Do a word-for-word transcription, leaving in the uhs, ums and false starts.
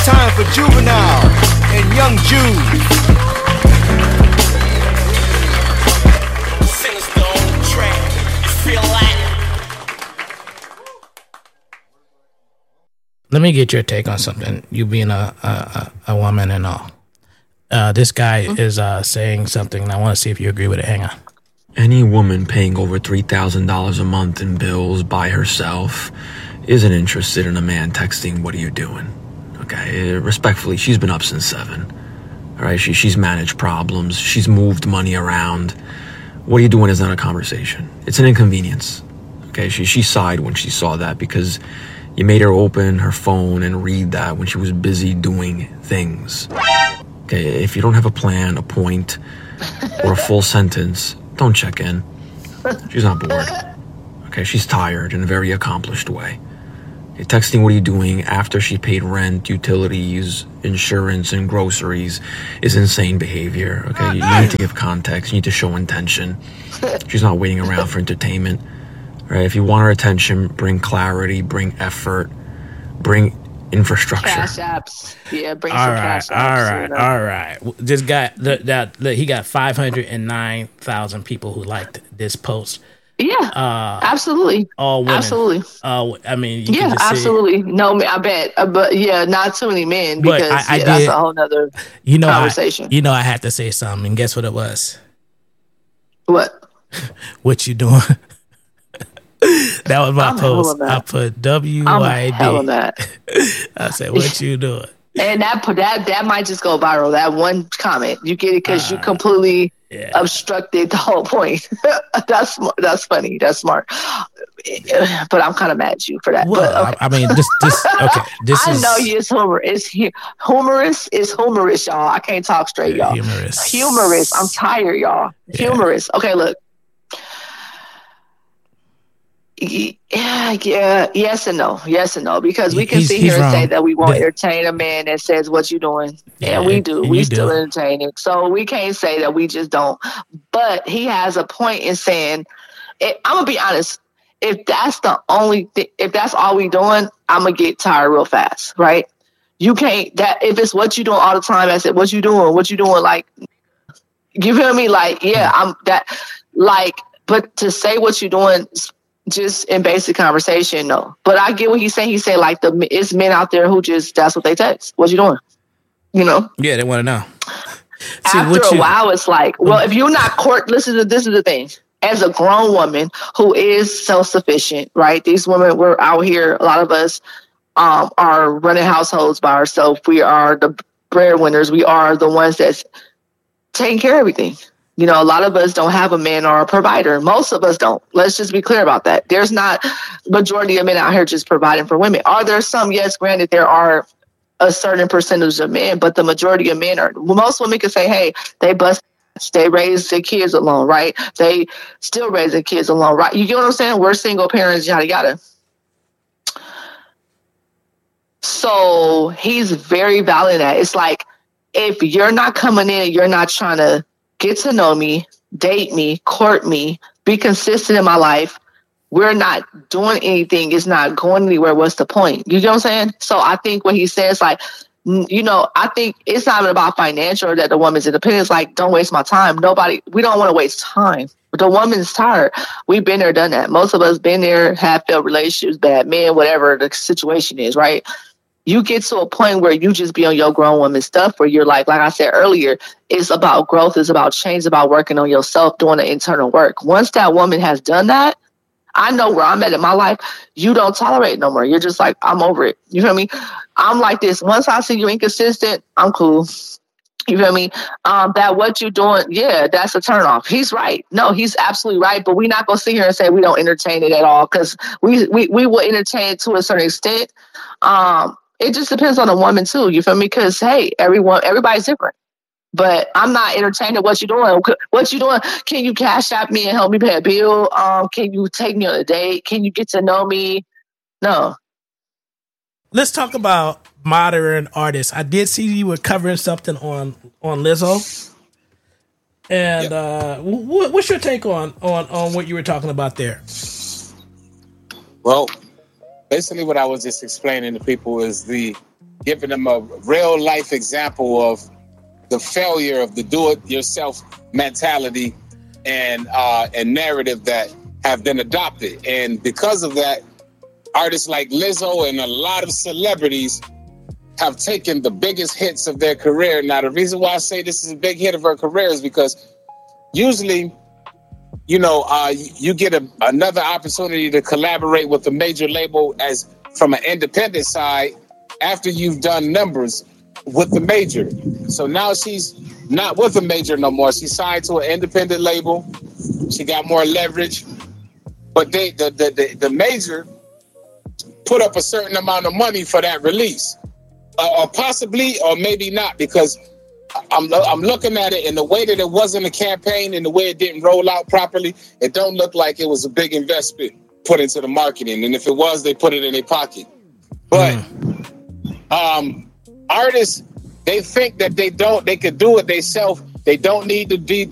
time for Juvenile and Young Jude. Let me get your take on something. You being a a, a woman and all. Uh, this guy mm-hmm. is uh, saying something, and I want to see if you agree with it. Hang on. Any woman paying over three thousand dollars a month in bills by herself isn't interested in a man texting, "What are you doing?" Okay, respectfully, she's been up since seven. All right, she, she's managed problems. She's moved money around. What are you doing is not a conversation. It's an inconvenience. Okay, she, she sighed when she saw that because you made her open her phone and read that when she was busy doing things. Okay, if you don't have a plan, a point, or a full sentence, don't check in. She's not bored. Okay, she's tired in a very accomplished way. Okay, texting, "What are you doing?" after she paid rent, utilities, insurance, and groceries is insane behavior. Okay, you, you need to give context. You need to show intention. She's not waiting around for entertainment. Right? If you want her attention, bring clarity, bring effort, bring infrastructure. Cash apps. Yeah, bring all some right, cash apps. All right, you know? all right. This guy, that, that, that he got five hundred nine thousand people who liked this post. Yeah, uh, absolutely. All women. Absolutely. Uh, I mean, you yeah, can just absolutely. No, I bet. Uh, but yeah, not too many men because I, I yeah, that's a whole nother you know, conversation. I, you know, I had to say something, and guess what it was? What? What you doing? That was my I'm post. I put W Y D. I said, "What you doing?" And that that that might just go viral. That one comment, you get it because uh, you completely yeah. obstructed the whole point. that's that's funny. That's smart. But I'm kind of mad at you for that. Well, but, okay. I mean, this this okay. This I is, know you. It's humor. It's humorous. It's humorous, y'all. I can't talk straight, y'all. Humorous. Humorous. I'm tired, y'all. Yeah. Humorous. Okay, look. Yeah, yeah, yes and no, yes and no, because we can he's, sit he's here and wrong. say that we won't the, entertain a man that says what you doing, yeah, and we do, and we still do. entertain it. So we can't say that we just don't. But he has a point in saying, it, I'm gonna be honest. If that's the only, th- if that's all we doing, I'm gonna get tired real fast, right? You can't that if it's what you doing all the time. I said, what you doing? What you doing? Like, you feel me? Like, yeah, I'm that. Like, but to say what you doing. Just in basic conversation, no. But I get what he's saying. He said like the it's men out there who just that's what they text. What you doing? You know? Yeah, they want to know. See, After a you, while, it's like, well, if you're not court, listen to this is the thing. As a grown woman who is self sufficient, right? These women, we're out here. A lot of us um, are running households by ourselves. We are the breadwinners. We are the ones that's taking care of everything. You know, a lot of us don't have a man or a provider. Most of us don't. Let's just be clear about that. There's not majority of men out here just providing for women. Are there some? Yes, granted, there are a certain percentage of men, but the majority of men are. Most women can say, hey, they bust, they raise their kids alone, right? They still raise their kids alone, right? You get what I'm saying? We're single parents, yada, yada. So he's very valid in that. It's like, if you're not coming in and you're not trying to get to know me, date me, court me, be consistent in my life, we're not doing anything. It's not going anywhere. What's the point? You know what I'm saying? So I think what he says, like, you know, I think it's not even about financial or that the woman's independent. It's like, don't waste my time. Nobody, we don't want to waste time. But the woman's tired. We've been there, done that. Most of us been there, have failed relationships, bad men, whatever the situation is, right? You get to a point where you just be on your grown woman stuff where you're like, like I said earlier, it's about growth, it's about change, it's about working on yourself, doing the internal work. Once that woman has done that, I know where I'm at in my life. You don't tolerate it no more. You're just like, I'm over it. You feel me? I'm like this. Once I see you inconsistent, I'm cool. You feel me? Um, that what you doing, yeah, that's a turnoff. He's right. No, he's absolutely right. But we're not going to sit here and say we don't entertain it at all because we, we, we will entertain it to a certain extent. Um, It just depends on the woman too. You feel me? Because hey, everyone, everybody's different. But I'm not entertaining what you doing. What you doing? Can you cash out me and help me pay a bill? Um, can you take me on a date? Can you get to know me? No. Let's talk about modern artists. I did see you were covering something on on Lizzo. And yep. uh, what, what's your take on, on on what you were talking about there? Well, basically, what I was just explaining to people is the giving them a real life example of the failure of the do-it-yourself mentality and uh, and narrative that have been adopted. And because of that, artists like Lizzo and a lot of celebrities have taken the biggest hits of their career. Now, the reason why I say this is a big hit of her career is because usually, you know, uh, you get a, another opportunity to collaborate with a major label as from an independent side after you've done numbers with the major. So now she's not with a major no more. She's signed to an independent label. She got more leverage. But they, the, the, the, the major put up a certain amount of money for that release. Uh, or possibly, or maybe not, because I'm I'm looking at it in the way that it wasn't a campaign and the way it didn't roll out properly. It don't look like it was a big investment put into the marketing. And if it was, they put it in their pocket. But mm. um, artists, they think that they don't, they could do it themselves. They don't need to be